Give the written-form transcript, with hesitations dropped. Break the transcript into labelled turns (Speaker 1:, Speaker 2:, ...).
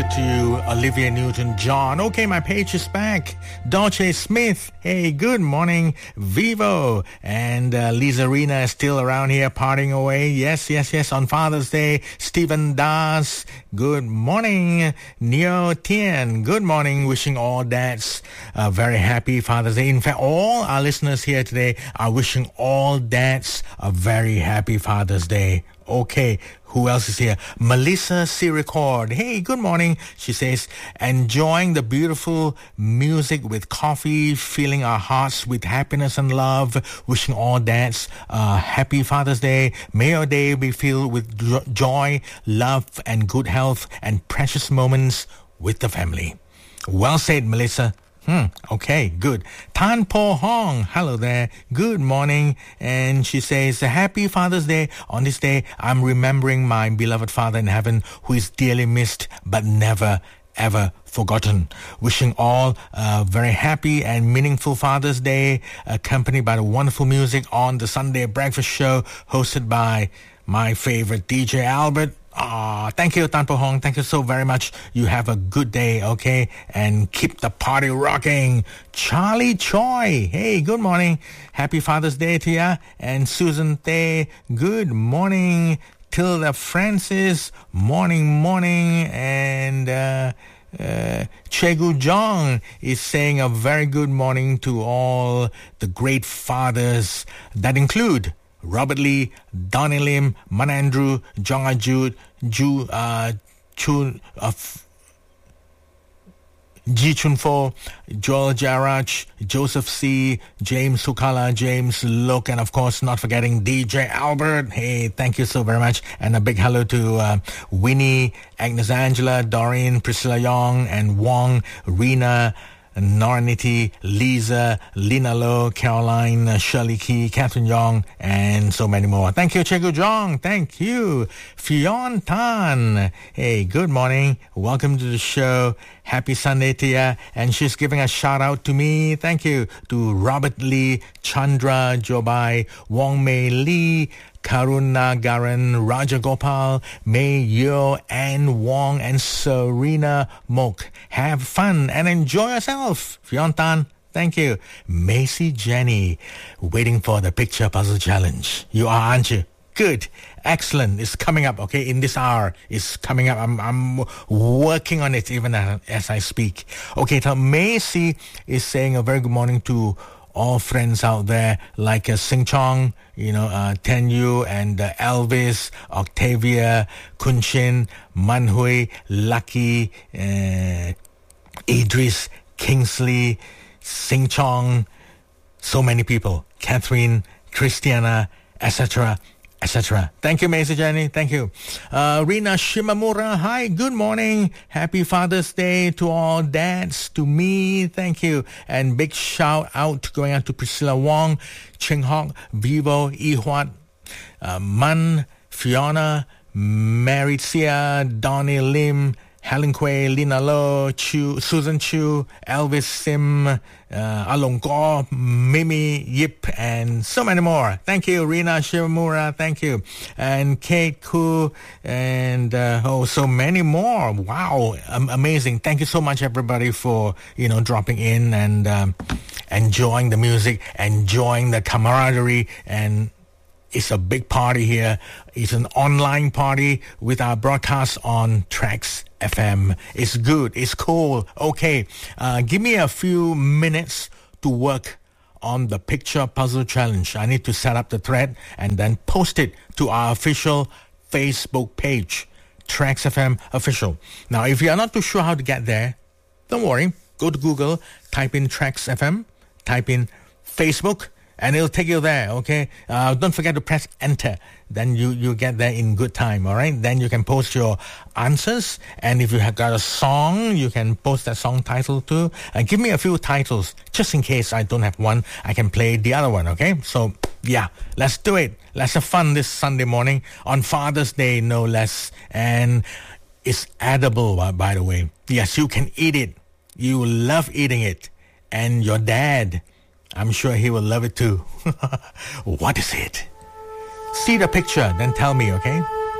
Speaker 1: salute to you, Olivia Newton-John. Okay, my page is back. Dolce Smith, hey, good morning. Vivo and Lisa Rina is still around here partying away. Yes, on Father's Day. Stephen Das, good morning. Neo Tien, good morning. Wishing all dads a very happy Father's Day. In fact, all our listeners here today are wishing all dads a very happy Father's Day. Okay, who else is here? Melissa Siricord. Hey, good morning. She says, enjoying the beautiful music with coffee, filling our hearts with happiness and love. Wishing all dads a happy Father's Day. May your day be filled with joy, love, and good health and precious moments with the family. Well said, Melissa. Okay, good. Tan Po Hong, hello there. Good morning. And she says, happy Father's Day. On this day, I'm remembering my beloved Father in heaven who is dearly missed but never, ever forgotten. Wishing all a very happy and meaningful Father's Day, accompanied by the wonderful music on the Sunday Breakfast Show, hosted by my favorite DJ Albert. Thank you, Tan Po Hong. Thank you so very much. You have a good day, okay? And keep the party rocking. Charlie Choi, hey, good morning. Happy Father's Day to ya. And Susan Tay, good morning. Tilda Francis, morning. And Chegu Jong is saying a very good morning to all the great fathers that include Robert Lee, Donnie Lim, Man Andrew, Jong Ajud, Ji Chun Fo, Joel Jarrach, Joseph C, James Sukala, James Look, and of course not forgetting DJ Albert. Hey, thank you so very much. And a big hello to Winnie, Agnes Angela, Doreen, Priscilla Young, and Wong, Rena, Noraniti, Lisa, Lina Lo, Caroline, Shirley Key, Catherine Young, and so many more. Thank you, Chegu Jong. Thank you. Fionn Tan. Hey, good morning. Welcome to the show. Happy Sunday to ya. And she's giving a shout out to me. Thank you to Robert Lee, Chandra Jobai, Wong Mei Lee, Karuna Garan, Raja Gopal, Mei Yo, Anne Wong, and Serena Mok. Have fun and enjoy yourself. Fionn Tan, thank you. Macy Jenny, waiting for the picture puzzle challenge. You are, aren't you? Good. Excellent. It's coming up, okay? In this hour, it's coming up. I'm working on it even as I speak. Okay, so Macy is saying a very good morning to all friends out there like Sing Chong, Ten Yu and Elvis, Octavia, Kunshin, Manhui, Lucky, Idris, Kingsley, Sing Chong, so many people, Catherine, Christiana, etc., etc. Thank you, Macy Jenny. Thank you. Rina Shimamura, hi, good morning. Happy Father's Day to all dads, to me. Thank you. And big shout out going out to Priscilla Wong, Ching Hock, Vivo, Ihwat, Man, Fiona, Mary Sia, Donnie Lim, Helen Quay, Lina Lo, Susan Chu, Elvis Sim, Along Go, Mimi Yip, and so many more. Thank you, Rina Shimamura. Thank you. And Kate Koo, and so many more. Wow, amazing. Thank you so much, everybody, for, dropping in and enjoying the music, enjoying the camaraderie, and it's a big party here. It's an online party with our broadcast on Tracks FM. It's good. It's cool. Okay. Give me a few minutes to work on the picture puzzle challenge. I need to set up the thread and then post it to our official Facebook page, Tracks FM Official. Now, if you are not too sure how to get there, don't worry. Go to Google, type in Tracks FM, type in Facebook, and it'll take you there, okay? Don't forget to press enter. Then you get there in good time, all right? Then you can post your answers. And if you have got a song, you can post that song title too. Give me a few titles. Just in case I don't have one, I can play the other one, okay? So, yeah, let's do it. Let's have fun this Sunday morning on Father's Day, no less. And it's edible, by the way. Yes, you can eat it. You love eating it. And your dad, I'm sure he will love it too. What is it? See the picture, then tell me, okay?